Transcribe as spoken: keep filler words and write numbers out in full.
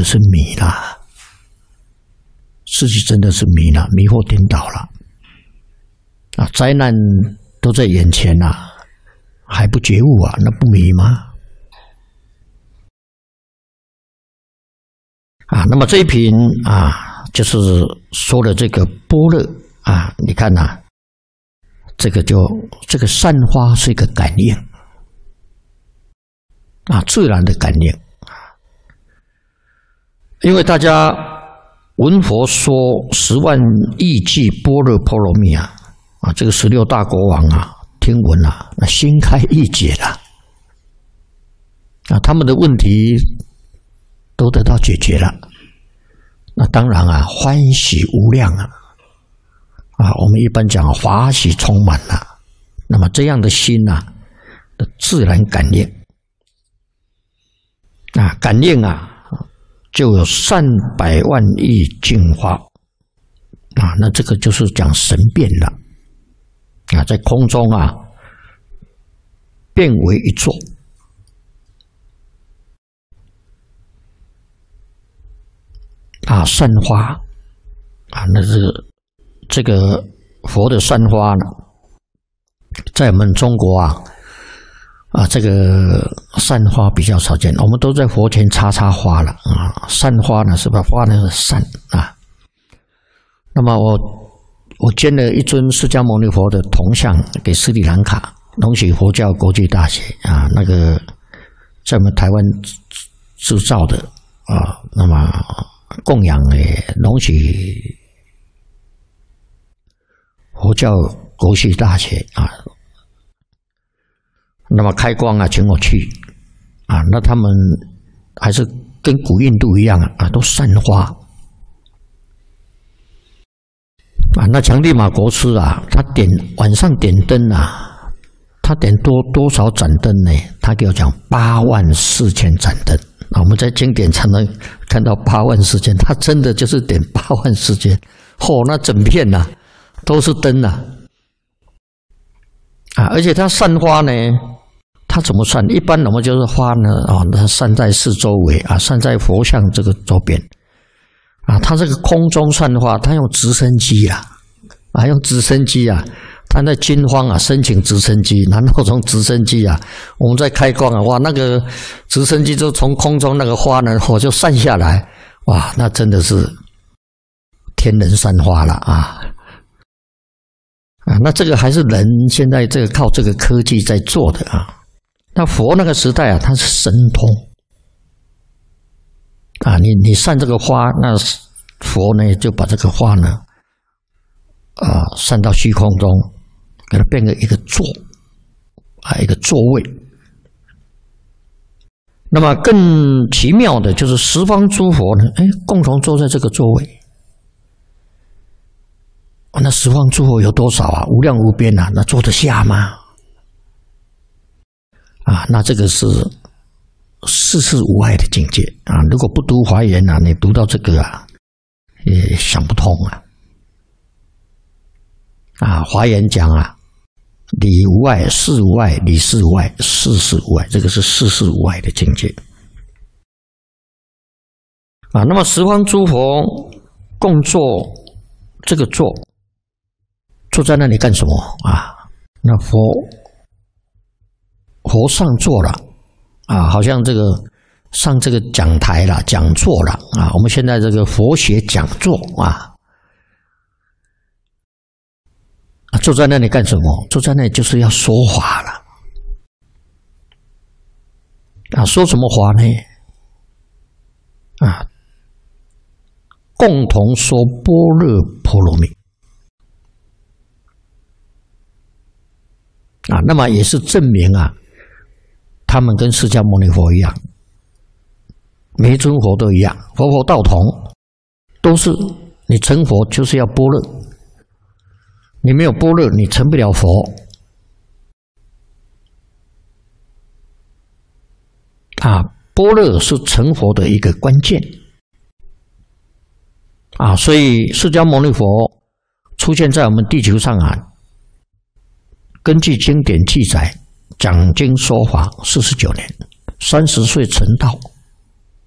的是迷啦，自己真的是迷了，迷惑颠倒了啊！灾难都在眼前呐、啊，还不觉悟啊？那不迷吗？啊，那么这一品啊，就是说的这个般若啊，你看呐、啊，这个就这个散花是一个感应啊，自然的感应。因为大家闻佛说十万亿句般若波罗蜜啊，啊，这个十六大国王啊，听闻了、啊，那心开意解了，啊，他们的问题都得到解决了，那当然啊，欢喜无量啊，啊，我们一般讲华喜充满了，那么这样的心啊，的自然感应，啊，感应啊。就有三百万亿净化啊，那这个就是讲神变了啊，在空中啊变为一座啊，散花啊，那是这个佛的散花呢，在我们中国啊。啊，这个散花比较少见，我们都在佛前插插花了啊。散花呢，是把花呢散啊。那么我我捐了一尊释迦牟尼佛的铜像给斯里兰卡龙喜佛教国际大学啊，那个在我们台湾制造的啊，那么供养诶龙喜佛教国际大学啊。那么开光啊，请我去啊，那他们还是跟古印度一样啊，都散花啊。那强地马国师啊，他点晚上点灯啊，他点多多少盏灯呢？他给我讲八万四千盏灯啊。我们在经典才能看到八万四千，他真的就是点八万四千，嚯、哦，那整片呐、啊、都是灯呐啊，而且他散花呢。它怎么散？一般我们就是花呢啊，它散在四周围啊，散在佛像这个周边啊。它这个空中散花，它用直升机啦啊，用直升机啊，他在金荒啊申请直升机，然后从直升机啊，我们在开光啊，哇，那个直升机就从空中那个花呢，火就散下来，哇，那真的是天人散花了啊。啊，那这个还是人现在这个靠这个科技在做的啊。那佛那个时代啊，它是神通啊，你你散这个花，那佛呢就把这个花呢啊散到虚空中，给它变成一个座啊，一个座位。那么更奇妙的就是十方诸佛呢，哎，共同坐在这个座位。那十方诸佛有多少啊？无量无边啊，那坐得下吗？啊，那这个是世事无碍的境界啊！如果不读华严啊，你读到这个啊，也想不通啊！啊，华严讲啊，理无碍，事无碍，理事无碍，事事无碍，这个是世事无碍的境界啊。那么十方诸佛共坐这个坐，坐在那里干什么啊？那佛。佛上座了啊，好像这个上这个讲台了、讲座了啊。我们现在这个佛学讲座啊，啊，坐在那里干什么？坐在那里就是要说法了啊。说什么法呢？啊，共同说般若波罗蜜啊，那么也是证明啊。他们跟释迦牟尼佛一样，每一尊佛都一样，佛佛道同，都是你成佛就是要般若，你没有般若，你成不了佛。啊，般若是成佛的一个关键啊，所以释迦牟尼佛出现在我们地球上啊，根据经典记载。讲经说法四十九年，三十岁成道。